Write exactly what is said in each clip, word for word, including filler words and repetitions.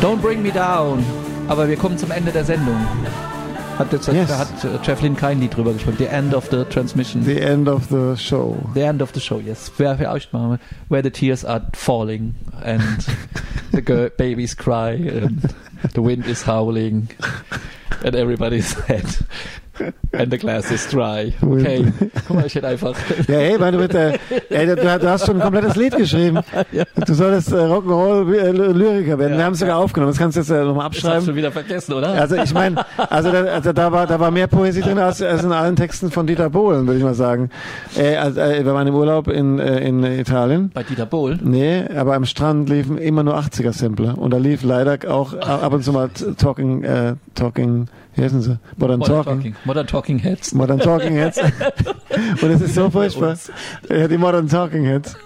Don't Bring Me Down. Aber wir kommen zum Ende der Sendung. Hat, jetzt, yes. Da hat uh, Jeff Lynne kein Lied drüber gesprochen. The End of the Transmission. The End of the Show. The End of the Show, yes. Wer für euch mal, where the tears are falling and the girl, babies cry and the wind is howling and everybody's sad. And the glass is dry. Okay, guck mal, ich hätte einfach... Ja, ey, meine Bitte, ey, du, du hast schon ein komplettes Lied geschrieben. Ja. Du solltest äh, Rock'n'Roll-Lyriker werden. Ja, wir haben es sogar ja. aufgenommen. Das kannst du jetzt äh, nochmal abschreiben. Das hast du schon wieder vergessen, oder? Also ich meine, also, da, also da, war, da war mehr Poesie drin als, als in allen Texten von Dieter Bohlen, würde ich mal sagen. Äh, also, äh, wir waren im Urlaub in, äh, in Italien. Bei Dieter Bohlen? Nee, aber am Strand liefen immer nur achtziger-Sampler. Und da lief leider auch ab und zu mal Talking... Äh, talking Wie heißen sie? Modern, Modern Talking. Talking. Modern Talking Heads. Modern Talking Heads. Und es ist so furchtbar. Ja, die Modern Talking Heads.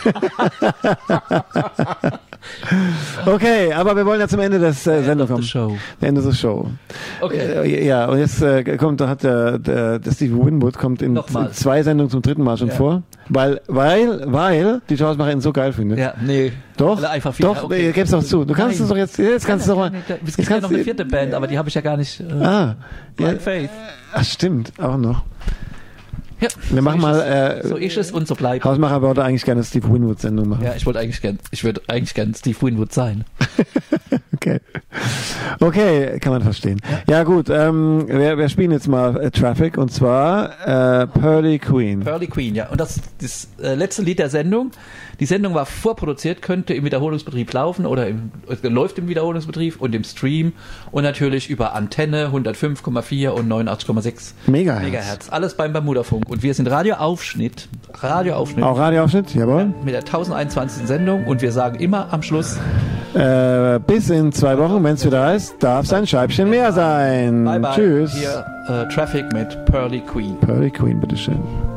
Okay, aber wir wollen ja zum Ende des äh, Sendung kommen. Show. Ende der Show. Okay. Äh, ja, und jetzt äh, kommt, da hat der, der, der Steve Winwood kommt in Nochmal. zwei Sendungen zum dritten Mal schon ja. vor, weil, weil, weil die Schauspielerin ihn so geil findet. Ja, nee. Doch, einfach viel, doch, okay. gib's doch zu. Du kannst es doch jetzt, jetzt kannst du doch mal. Es gibt ja noch eine vierte Band, aber die habe ich ja gar nicht. Äh, ah, Blind ja, Faith. Ach, stimmt, auch noch. Ja, wir so machen mal. Äh, so ist es und so bleibt. Hausmacher wollte eigentlich gerne Steve Winwood Sendung machen. Ja, ich wollte eigentlich gerne, ich würde eigentlich gerne Steve Winwood sein. Okay. Okay, kann man verstehen. Ja, ja gut, ähm, wir, wir spielen jetzt mal äh, Traffic und zwar äh, Pearly Queen. Pearly Queen, ja. Und das das äh, letzte Lied der Sendung. Die Sendung war vorproduziert, könnte im Wiederholungsbetrieb laufen oder im, äh, läuft im Wiederholungsbetrieb und im Stream und natürlich über Antenne hundertfünf Komma vier und neunundachtzig Komma sechs Megahertz. Megahertz. Alles beim Bermuda-Funk. Und wir sind Radioaufschnitt. Radioaufschnitt. Auch Radioaufschnitt, jawohl. Ja, mit der tausendeinundzwanzigsten Sendung und wir sagen immer am Schluss äh, bis in zwei Wochen, wenn es wieder heißt, darf es ein Scheibchen mehr sein. Bye bye. Tschüss. Hier äh, Traffic mit Pearly Queen. Pearly Queen, bitteschön.